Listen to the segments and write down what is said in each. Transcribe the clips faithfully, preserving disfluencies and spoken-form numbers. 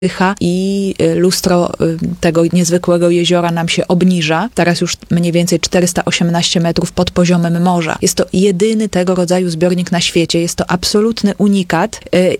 i lustro tego niezwykłego jeziora nam się obniża. Teraz już mniej więcej czterysta osiemnaście metrów pod poziomem morza. Jest to jedyny tego rodzaju zbiornik na świecie. Jest to absolutny unikat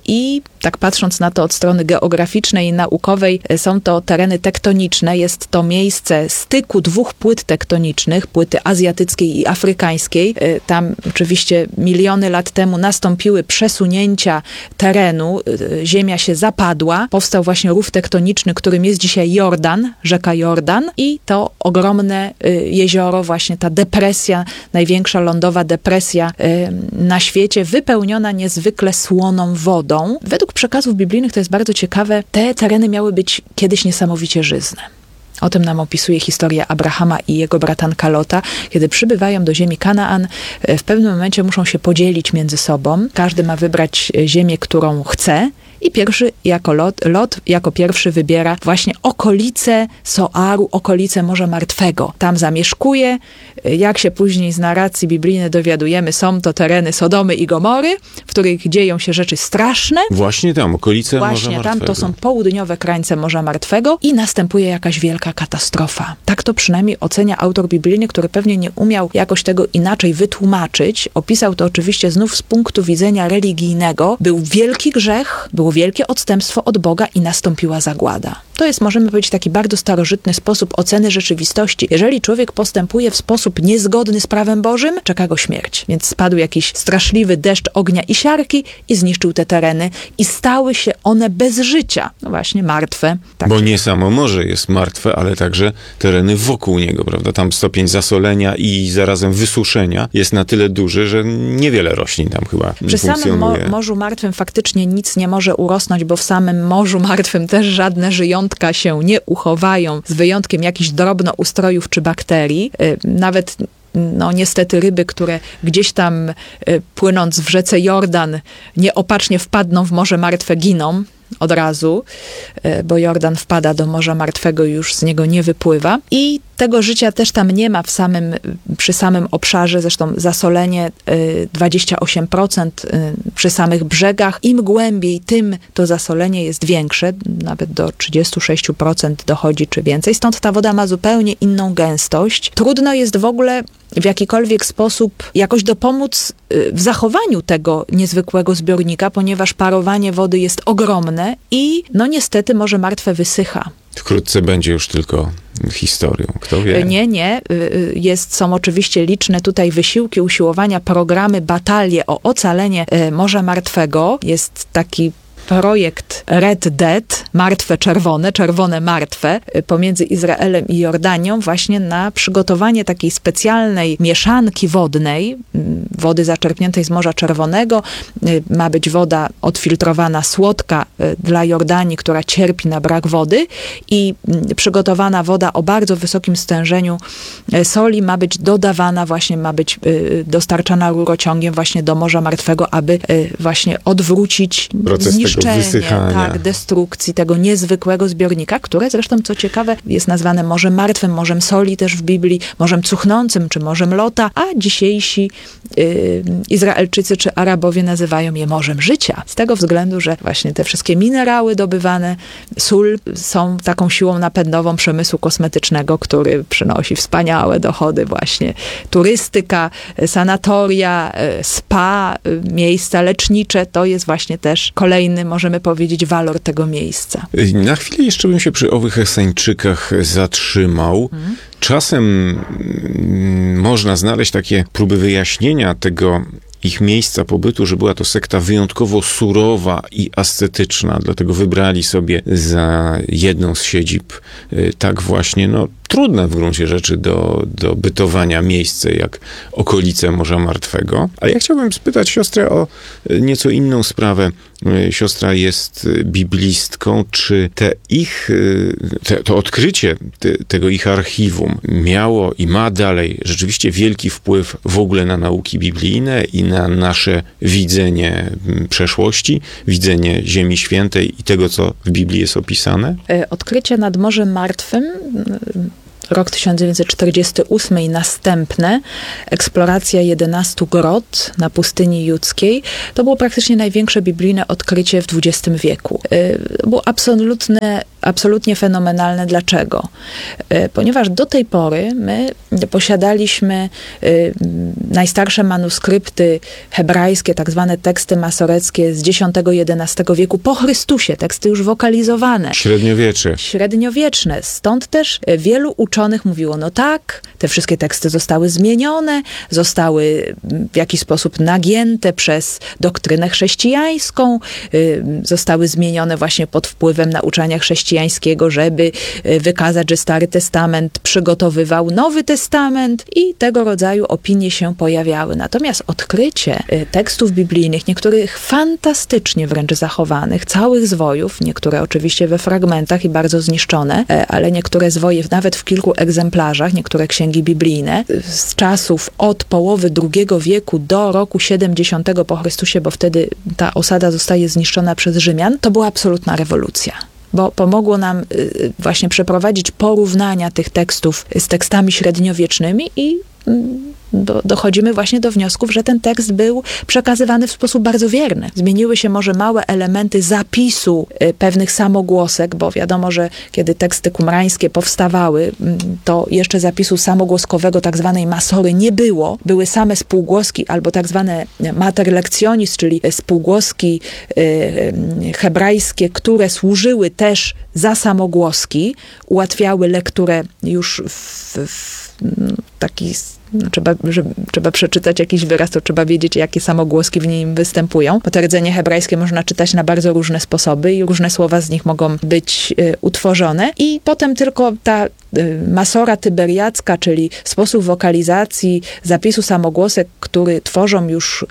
i tak patrząc na to od strony geograficznej i naukowej, są to tereny tektoniczne. Jest to miejsce styku dwóch płyt tektonicznych, płyty azjatyckiej i afrykańskiej. Tam oczywiście miliony lat temu nastąpiły przesunięcia terenu. Ziemia się zapadła. Powstał właśnie rów tektoniczny, którym jest dzisiaj Jordan, rzeka Jordan i to ogromne jezioro, właśnie ta depresja, największa lądowa depresja na świecie, wypełniona niezwykle słoną wodą. Według przekazów biblijnych, to jest bardzo ciekawe, te tereny miały być kiedyś niesamowicie żyzne. O tym nam opisuje historia Abrahama i jego bratanka Lota. Kiedy przybywają do ziemi Kanaan, w pewnym momencie muszą się podzielić między sobą. Każdy ma wybrać ziemię, którą chce. I pierwszy, jako Lot, Lot jako pierwszy wybiera właśnie okolice Soaru, okolice Morza Martwego. Tam zamieszkuje. Jak się później z narracji biblijnej dowiadujemy, są to tereny Sodomy i Gomory, w których dzieją się rzeczy straszne. Właśnie tam, okolice Właśnie Morza Martwego. Tam to są południowe krańce Morza Martwego i następuje jakaś wielka katastrofa. Tak to przynajmniej ocenia autor biblijny, który pewnie nie umiał jakoś tego inaczej wytłumaczyć. Opisał to oczywiście znów z punktu widzenia religijnego. Był wielki grzech, było wielkie odstępstwo od Boga i nastąpiła zagłada. To jest, możemy powiedzieć, taki bardzo starożytny sposób oceny rzeczywistości. Jeżeli człowiek postępuje w sposób niezgodny z prawem Bożym, czeka go śmierć. Więc spadł jakiś straszliwy deszcz ognia i siarki i zniszczył te tereny i stały się one bez życia. No właśnie, martwe. Tak. Bo nie samo morze jest martwe, ale także tereny wokół niego, prawda? Tam stopień zasolenia i zarazem wysuszenia jest na tyle duży, że niewiele roślin tam chyba Przy funkcjonuje. samym mo- Morzu Martwym faktycznie nic nie może urosnąć, bo w samym Morzu Martwym też żadne żyjątka się nie uchowają, z wyjątkiem jakichś drobnoustrojów czy bakterii. Nawet no niestety ryby, które gdzieś tam y, płynąc w rzece Jordan nieopatrznie wpadną w Morze Martwe, giną od razu, y, bo Jordan wpada do Morza Martwego i już z niego nie wypływa. I tego życia też tam nie ma w samym, przy samym obszarze, zresztą zasolenie y, dwadzieścia osiem procent y, przy samych brzegach. Im głębiej, tym to zasolenie jest większe, nawet do trzydzieści sześć procent dochodzi czy więcej. Stąd ta woda ma zupełnie inną gęstość. Trudno jest w ogóle w jakikolwiek sposób jakoś dopomóc w zachowaniu tego niezwykłego zbiornika, ponieważ parowanie wody jest ogromne i no niestety Morze Martwe wysycha. Wkrótce będzie już tylko historią, kto wie. Nie, nie. Jest, są oczywiście liczne tutaj wysiłki, usiłowania, programy, batalie o ocalenie Morza Martwego. Jest taki projekt Red Dead, martwe czerwone, czerwone martwe, pomiędzy Izraelem i Jordanią właśnie na przygotowanie takiej specjalnej mieszanki wodnej, wody zaczerpniętej z Morza Czerwonego. Ma być woda odfiltrowana, słodka dla Jordanii, która cierpi na brak wody i przygotowana woda o bardzo wysokim stężeniu soli ma być dodawana właśnie, ma być dostarczana rurociągiem właśnie do Morza Martwego, aby właśnie odwrócić proces zniszczenie, tak, tak, destrukcji tego niezwykłego zbiornika, które zresztą, co ciekawe, jest nazwane Morzem Martwym, Morzem Soli też w Biblii, Morzem Cuchnącym, czy Morzem Lota, a dzisiejsi y, Izraelczycy czy Arabowie nazywają je Morzem Życia. Z tego względu, że właśnie te wszystkie minerały dobywane, sól, są taką siłą napędową przemysłu kosmetycznego, który przynosi wspaniałe dochody właśnie. Turystyka, sanatoria, spa, miejsca lecznicze, to jest właśnie też kolejny, możemy powiedzieć, walor tego miejsca. Na chwilę jeszcze bym się przy owych Eseńczykach zatrzymał. Hmm. Czasem mm, można znaleźć takie próby wyjaśnienia tego ich miejsca pobytu, że była to sekta wyjątkowo surowa i ascetyczna, dlatego wybrali sobie za jedną z siedzib y, tak właśnie, no trudne w gruncie rzeczy do, do bytowania miejsce, jak okolice Morza Martwego. Ale ja chciałbym spytać siostrę o nieco inną sprawę. Siostra jest biblistką. Czy te ich, te, to odkrycie te, tego ich archiwum miało i ma dalej rzeczywiście wielki wpływ w ogóle na nauki biblijne i na nasze widzenie przeszłości, widzenie Ziemi Świętej i tego, co w Biblii jest opisane? Odkrycie nad Morzem Martwym rok tysiąc dziewięćset czterdziesty ósmy i następne, eksploracja jedenastu grot na pustyni judzkiej, to było praktycznie największe biblijne odkrycie w dwudziestym wieku. Było absolutne, absolutnie fenomenalne. Dlaczego? Ponieważ do tej pory my posiadaliśmy najstarsze manuskrypty hebrajskie, tak zwane teksty masoreckie z dziesiątego jedenastego wieku po Chrystusie, teksty już wokalizowane. Średniowiecze. Średniowieczne. Stąd też wielu uczonych mówiło, no tak, te wszystkie teksty zostały zmienione, zostały w jakiś sposób nagięte przez doktrynę chrześcijańską, zostały zmienione właśnie pod wpływem nauczania chrześcijańskiego, żeby wykazać, że Stary Testament przygotowywał Nowy Testament i tego rodzaju opinie się pojawiały. Natomiast odkrycie tekstów biblijnych, niektórych fantastycznie wręcz zachowanych, całych zwojów, niektóre oczywiście we fragmentach i bardzo zniszczone, ale niektóre zwoje nawet w kilku egzemplarzach, niektóre księgi biblijne, z czasów od połowy drugiego wieku do roku siedemdziesiątego po Chrystusie, bo wtedy ta osada zostaje zniszczona przez Rzymian, to była absolutna rewolucja. Bo pomogło nam właśnie przeprowadzić porównania tych tekstów z tekstami średniowiecznymi i do, dochodzimy właśnie do wniosków, że ten tekst był przekazywany w sposób bardzo wierny. Zmieniły się może małe elementy zapisu y, pewnych samogłosek, bo wiadomo, że kiedy teksty kumrańskie powstawały, y, to jeszcze zapisu samogłoskowego, tak zwanej masory, nie było. Były same spółgłoski albo tak zwane mater lectionis, czyli spółgłoski y, y, hebrajskie, które służyły też za samogłoski, ułatwiały lekturę już w, w taki, no, trzeba, żeby, trzeba przeczytać jakiś wyraz, to trzeba wiedzieć, jakie samogłoski w nim występują. Bo to rdzenie hebrajskie można czytać na bardzo różne sposoby i różne słowa z nich mogą być y, utworzone. I potem tylko ta y, masora tyberiacka, czyli sposób wokalizacji zapisu samogłosek, który tworzą już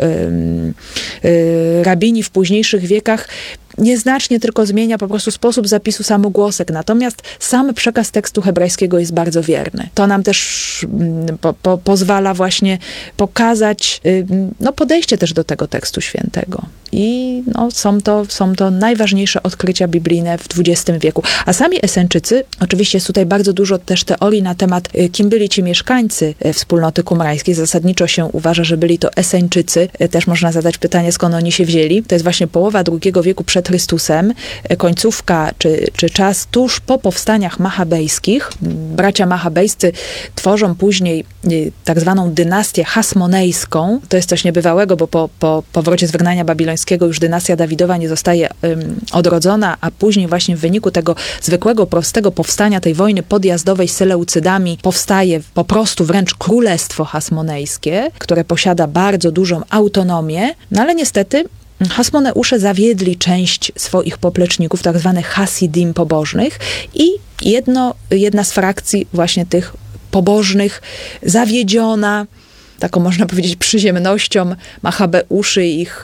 y, y, rabini w późniejszych wiekach, nieznacznie tylko zmienia po prostu sposób zapisu samogłosek. Natomiast sam przekaz tekstu hebrajskiego jest bardzo wierny. To nam też po, po, pozwala właśnie pokazać no, podejście też do tego tekstu świętego. I no, są, to, są to najważniejsze odkrycia biblijne w dwudziestym wieku. A sami Eseńczycy, oczywiście jest tutaj bardzo dużo też teorii na temat, kim byli ci mieszkańcy wspólnoty kumrańskiej. Zasadniczo się uważa, że byli to Eseńczycy. Też można zadać pytanie, skąd oni się wzięli. To jest właśnie połowa drugiego wieku przed Chrystusem, końcówka czy, czy czas tuż po powstaniach machabejskich. Bracia machabejscy tworzą później tak zwaną dynastię hasmonejską. To jest coś niebywałego, bo po, po powrocie z wygnania babilońskiego już dynastia Dawidowa nie zostaje um, odrodzona, a później właśnie w wyniku tego zwykłego, prostego powstania tej wojny podjazdowej z Seleucydami powstaje po prostu wręcz królestwo hasmonejskie, które posiada bardzo dużą autonomię, no ale niestety Hasmoneusze zawiedli część swoich popleczników, tak zwanych hasidim pobożnych i jedno, jedna z frakcji właśnie tych pobożnych zawiedziona, taką można powiedzieć przyziemnością Machabeuszy i ich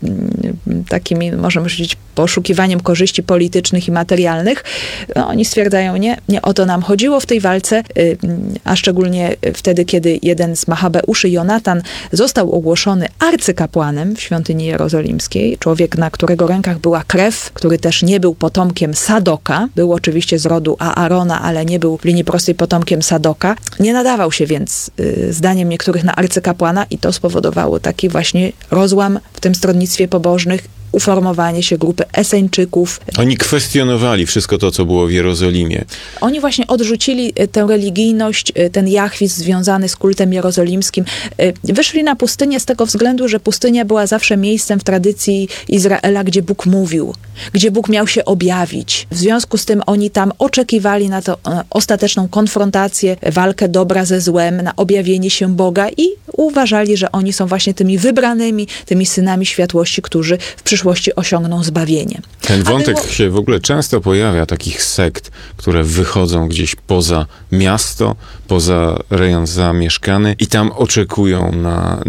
takimi, możemy powiedzieć, poszukiwaniem korzyści politycznych i materialnych. No, oni stwierdzają, nie, nie o to nam chodziło w tej walce, a szczególnie wtedy, kiedy jeden z Machabeuszy, Jonatan, został ogłoszony arcykapłanem w świątyni jerozolimskiej. Człowiek, na którego rękach była krew, który też nie był potomkiem Sadoka. Był oczywiście z rodu Aarona, ale nie był w linii prostej potomkiem Sadoka. Nie nadawał się więc, zdaniem niektórych, na arcykapłana i to spowodowało taki właśnie rozłam w tym stronnictwie pobożnych, uformowanie się grupy Eseńczyków. Oni kwestionowali wszystko to, co było w Jerozolimie. Oni właśnie odrzucili tę religijność, ten jachwizm związany z kultem jerozolimskim. Wyszli na pustynię z tego względu, że pustynia była zawsze miejscem w tradycji Izraela, gdzie Bóg mówił, gdzie Bóg miał się objawić. W związku z tym oni tam oczekiwali na to ostateczną konfrontację, walkę dobra ze złem, na objawienie się Boga i uważali, że oni są właśnie tymi wybranymi, tymi synami światłości, którzy w przyszłości osiągną zbawienie. Ten wątek było... się w ogóle często pojawia, takich sekt, które wychodzą gdzieś poza miasto, poza rejon zamieszkany i tam oczekują na,